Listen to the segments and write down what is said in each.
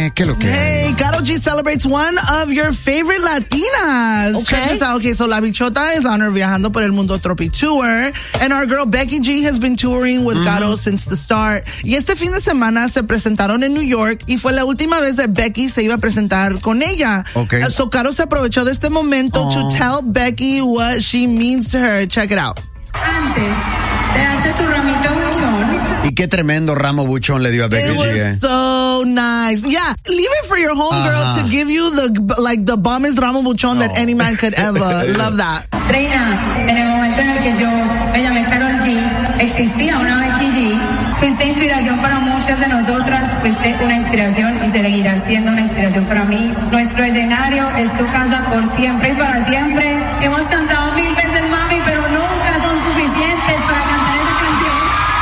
¿Qué lo que? Hey, Karol G celebrates one of your favorite Latinas. Okay. Check this out. Okay, so La Bichota is on her Viajando por el Mundo Tropi tour. And our girl Becky G has been touring with Karol since the start. Y este fin de semana se presentaron en New York y fue la última vez que Becky se iba a presentar con ella. Okay. So Karol se aprovechó de este momento to tell Becky what she means to her. Check it out. Antes de darte tu ramito buchón. Y qué tremendo ramo buchón le dio a Becky It G. was so nice. Yeah, leave it for your homegirl to give you the bombest ramo buchón that any man could ever. Love that. Reina, en el momento en el que yo me llamé Karol G, existía una Becky G. Fuiste inspiración para muchas de nosotras, fuiste una inspiración y seguirás siendo una inspiración para mí. Nuestro escenario es tu casa por siempre y para siempre. Hemos cantado 1000 veces Mami, pero nunca son suficientes para cantar esa canción.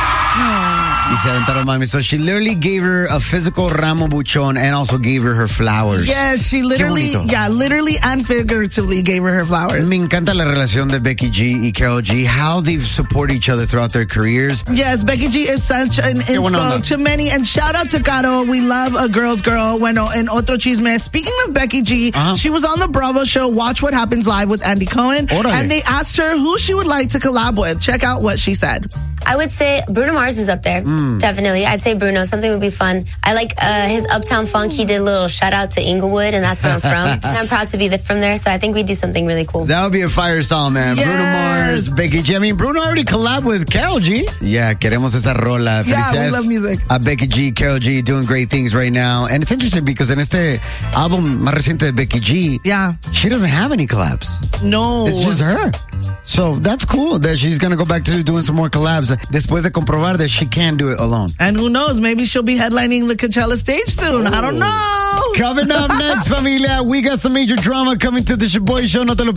Y se aventaron mami. So she literally gave her a physical ramo buchón and also gave her flowers. Yes, she literally and figuratively gave her flowers. Me encanta la relación de Becky G y Karol G, how they've supported each other throughout their careers. Yes, Becky G is such an inspo to many. And shout out to Karol. We love a girl's girl. Bueno, en otro chisme. Speaking of Becky G, she was on the Bravo show, Watch What Happens Live with Andy Cohen. Órale. And they asked her who she would like to collab with. Check out what she said. I would say Bruno Mars is up there. Definitely. I'd say Bruno. Something would be fun. I like his Uptown Funk. He did a little shout out to Inglewood, and that's where I'm from. And I'm proud to be from there, so I think we'd do something really cool. That would be a fire song, man. Yes. Bruno Mars, Becky G. I mean, Bruno already collabed with Karol G. Yeah, queremos esa rola. Yeah, we love music. A Becky G, Karol G doing great things right now. And it's interesting because en este álbum más reciente de Becky G, she doesn't have any collabs. No. It's just her. So that's cool that she's going to go back to doing some more collabs después de comprobar that she can do it alone. And who knows, maybe she'll be headlining the Coachella stage soon. I don't know. Coming up next, familia, we got some major drama coming to the Shaboy Show. No te lo